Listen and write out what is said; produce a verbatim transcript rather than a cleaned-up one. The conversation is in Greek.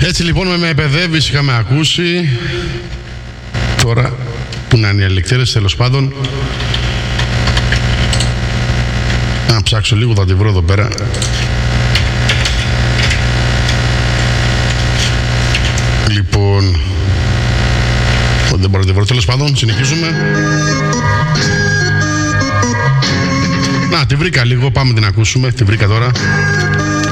Έτσι λοιπόν με με παιδεύεις, είχαμε ακούσει. Τώρα που να είναι οι ελικτέρες, τέλος πάντων. Να ψάξω λίγο, θα τη βρω εδώ πέρα. Λοιπόν, δεν μπορώ να τη βρω, τέλος πάντων, συνεχίζουμε. Να, τη βρήκα λίγο, πάμε την ακούσουμε, τη βρήκα τώρα.